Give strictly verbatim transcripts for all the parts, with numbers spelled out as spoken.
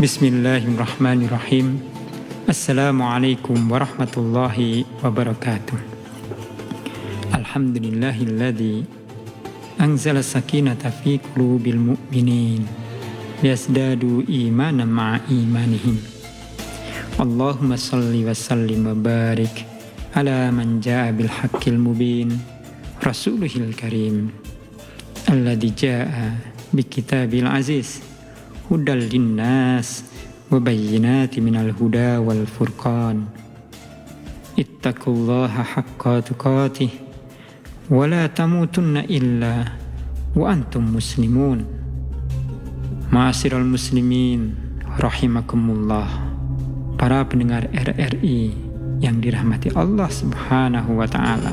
Bismillahirrahmanirrahim. Assalamualaikum warahmatullahi wabarakatuh. Alhamdulillahilladzi anzala sakinata fi qulubil mu'minin liyazdadu imanan ma'a imanihim. Allahumma salli wa sallim wa barik ala man jaa bil haqqil mubin rasulihil karim alladzi jaa bi kitabil aziz hudal linnas wa bayyinati minal huda wal furqan. Ittaqullaha haqqa tuqatih wa la tamutunna illa wa antum muslimun. Ma'asyiral muslimin rahimakumullah, para pendengar R R I yang dirahmati Allah Subhanahu wa taala.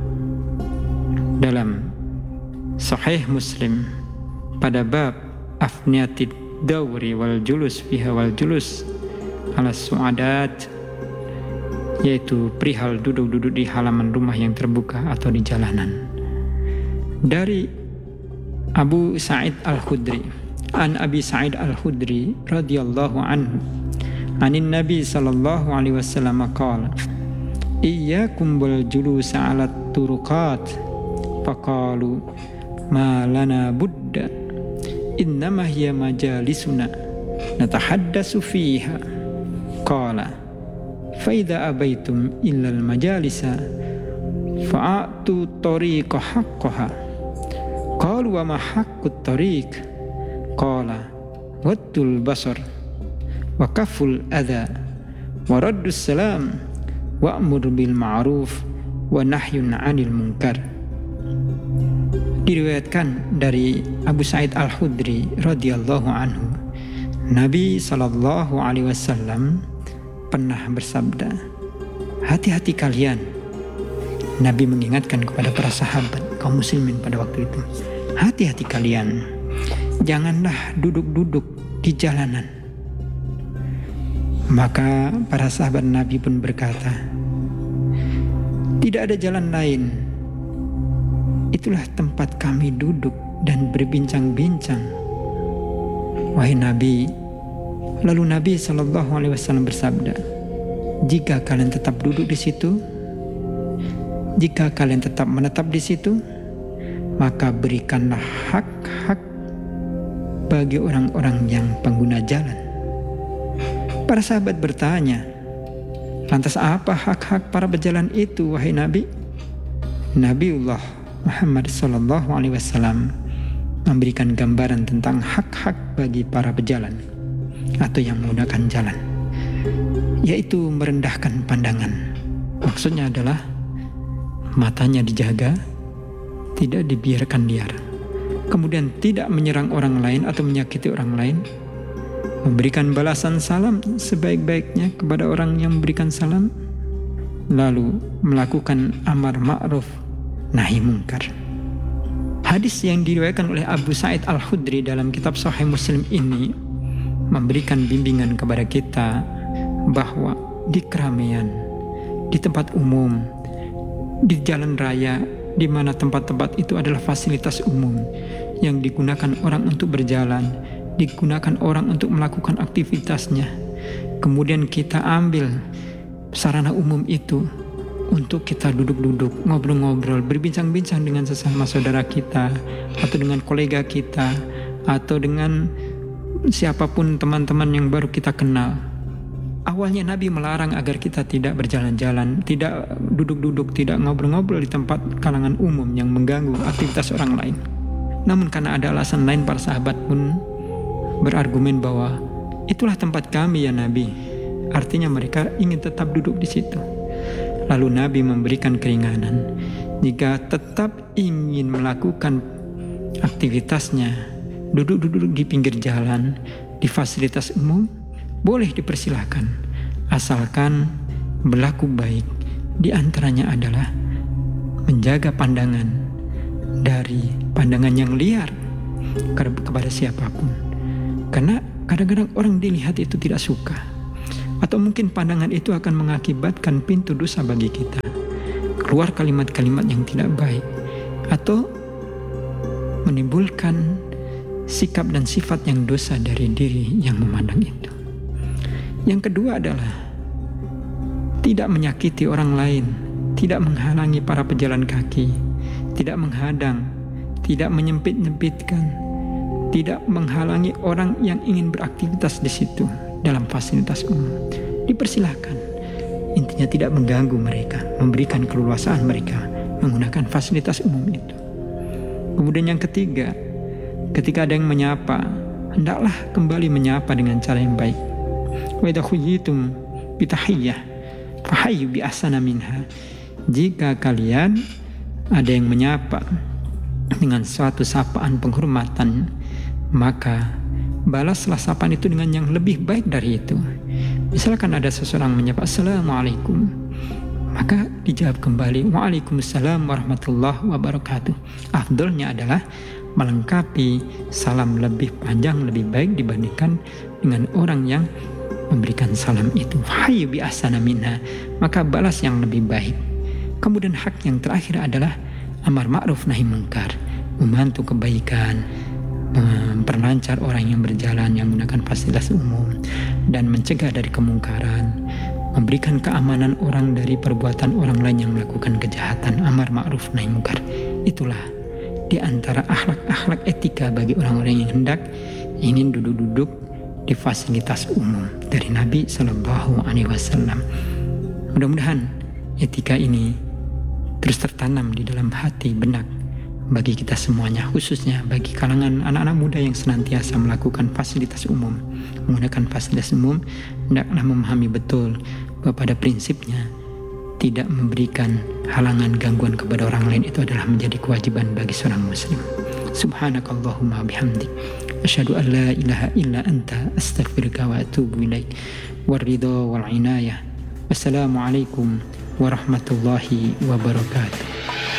Dalam Sahih Muslim pada bab afniyatid dawri wal julus fiha wal julus ala su'adat, yaitu perihal duduk-duduk di halaman rumah yang terbuka atau di jalanan, dari Abu Sa'id Al-Khudri an Abi Sa'id Al-Khudri radhiyallahu anhu anin Nabi sallallahu alaihi wasallam qala iyyakum wal julus ala turuqat faqalu ma lana budda innama hiya majalisuna natahaddasu fiha. Qala fa idza abaitum illa al majalisa fa'atu tariqa haqqaha. Qalu wa ma haqqut tariq? Qala waddul basar wa kaful adha wa raddus salam wa amr bil ma'ruf wa nahyun 'anil munkar. Diriwayatkan dari Abu Sa'id Al-Khudri radhiyallahu anhu, Nabi sallallahu alaihi wasallam pernah bersabda, hati-hati kalian. Nabi mengingatkan kepada para sahabat kaum muslimin pada waktu itu, hati-hati kalian, janganlah duduk-duduk di jalanan. Maka para sahabat Nabi pun berkata, tidak ada jalan lain, itulah tempat kami duduk dan berbincang-bincang, wahai Nabi. Lalu Nabi Shallallahu Alaihi Wasallam bersabda, jika kalian tetap duduk di situ, jika kalian tetap menetap di situ, maka berikanlah hak-hak bagi orang-orang yang pengguna jalan. Para sahabat bertanya, lantas apa hak-hak para pejalan itu, wahai Nabi? Nabiullah Muhammad sallallahu alaihi wasallam memberikan gambaran tentang hak-hak bagi para pejalan atau yang menggunakan jalan, yaitu merendahkan pandangan. Maksudnya adalah matanya dijaga, tidak dibiarkan liar, kemudian tidak menyerang orang lain atau menyakiti orang lain, memberikan balasan salam sebaik-baiknya kepada orang yang memberikan salam, lalu melakukan amar ma'ruf nahi mungkar. Hadis yang diriwayatkan oleh Abu Sa'id Al-Khudri dalam kitab Sahih Muslim ini memberikan bimbingan kepada kita bahwa di keramaian, di tempat umum, di jalan raya, di mana tempat-tempat itu adalah fasilitas umum yang digunakan orang untuk berjalan, digunakan orang untuk melakukan aktivitasnya, kemudian kita ambil sarana umum itu untuk kita duduk-duduk, ngobrol-ngobrol, berbincang-bincang dengan sesama saudara kita, atau dengan kolega kita, atau dengan siapapun teman-teman yang baru kita kenal. Awalnya Nabi melarang agar kita tidak berjalan-jalan, tidak duduk-duduk, tidak ngobrol-ngobrol di tempat kalangan umum yang mengganggu aktivitas orang lain. Namun karena ada alasan lain, para sahabat pun berargumen bahwa itulah tempat kami ya Nabi. Artinya mereka ingin tetap duduk di situ. Lalu Nabi memberikan keringanan, jika tetap ingin melakukan aktivitasnya, duduk-duduk di pinggir jalan, di fasilitas umum, boleh dipersilahkan, asalkan berlaku baik. Di antaranya adalah menjaga pandangan dari pandangan yang liar kepada siapapun. Karena kadang-kadang orang dilihat itu tidak suka, atau mungkin pandangan itu akan mengakibatkan pintu dosa bagi kita, keluar kalimat-kalimat yang tidak baik, atau menimbulkan sikap dan sifat yang dosa dari diri yang memandang itu. Yang kedua adalah tidak menyakiti orang lain, tidak menghalangi para pejalan kaki, tidak menghadang, tidak menyempit-nyempitkan, tidak menghalangi orang yang ingin beraktivitas di situ dalam fasilitas umum. Dipersilahkan. Intinya tidak mengganggu mereka, memberikan keleluasaan mereka menggunakan fasilitas umum itu. Kemudian yang ketiga, ketika ada yang menyapa, hendaklah kembali menyapa dengan cara yang baik. Wa idza khuyyitum bitahiyyah fahayyu bi ahsana minha. Jika kalian ada yang menyapa dengan suatu sapaan penghormatan, maka balaslah sapaan itu dengan yang lebih baik dari itu. Misalkan ada seseorang menyapa Assalamualaikum, maka dijawab kembali Waalaikumsalam warahmatullahi wabarakatuh. Afdolnya adalah melengkapi salam lebih panjang, lebih baik dibandingkan dengan orang yang memberikan salam itu. Hayyu bi ahsana minha, maka balas yang lebih baik. Kemudian hak yang terakhir adalah amar ma'ruf nahi munkar, membantu kebaikan, memperlancar orang yang berjalan yang menggunakan fasilitas umum, dan mencegah dari kemungkaran, memberikan keamanan orang dari perbuatan orang lain yang melakukan kejahatan. Amar ma'ruf nahi munkar, itulah di antara akhlak-akhlak etika bagi orang-orang yang hendak ingin duduk-duduk di fasilitas umum dari Nabi Shallallahu Alaihi Wasallam. Mudah-mudahan etika ini terus tertanam di dalam hati benak bagi kita semuanya, khususnya bagi kalangan anak-anak muda yang senantiasa melakukan fasilitas umum, menggunakan fasilitas umum, hendaklah memahami betul bahwa pada prinsipnya tidak memberikan halangan gangguan kepada orang lain itu adalah menjadi kewajiban bagi seorang muslim. Subhanakallahumma bihamdik asyhadu an la ilaha illa anta astaghfiruka wa atubu ilaik. Waridho wal inayah. Wassalamualaikum warahmatullahi wabarakatuh.